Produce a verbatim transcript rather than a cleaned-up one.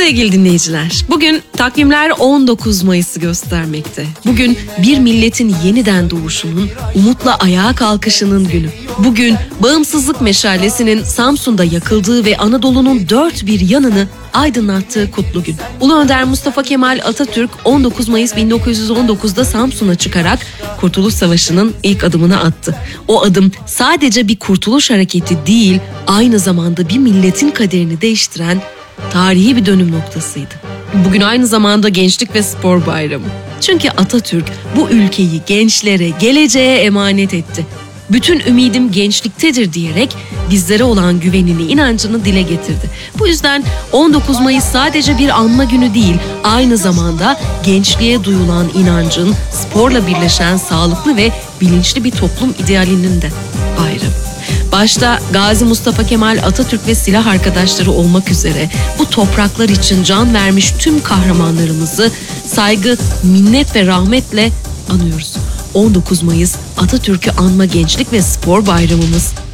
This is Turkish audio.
Sevgili dinleyiciler, bugün takvimler on dokuz Mayıs'ı göstermekte. Bugün bir milletin yeniden doğuşunun, umutla ayağa kalkışının günü. Bugün bağımsızlık meşalesinin Samsun'da yakıldığı ve Anadolu'nun dört bir yanını aydınlattığı kutlu gün. Ulu Önder Mustafa Kemal Atatürk on dokuz Mayıs bin dokuz yüz on dokuzda Samsun'a çıkarak Kurtuluş Savaşı'nın ilk adımını attı. O adım sadece bir kurtuluş hareketi değil, aynı zamanda bir milletin kaderini değiştiren tarihi bir dönüm noktasıydı. Bugün aynı zamanda Gençlik ve Spor Bayramı. Çünkü Atatürk bu ülkeyi gençlere, geleceğe emanet etti. Bütün ümidim gençliktedir diyerek bizlere olan güvenini, inancını dile getirdi. Bu yüzden on dokuz Mayıs sadece bir anma günü değil, aynı zamanda gençliğe duyulan inancın, sporla birleşen sağlıklı ve bilinçli bir toplum idealinin de bayramı. Başta Gazi Mustafa Kemal Atatürk ve silah arkadaşları olmak üzere bu topraklar için can vermiş tüm kahramanlarımızı saygı, minnet ve rahmetle anıyoruz. on dokuz Mayıs Atatürk'ü anma Gençlik ve Spor Bayramımız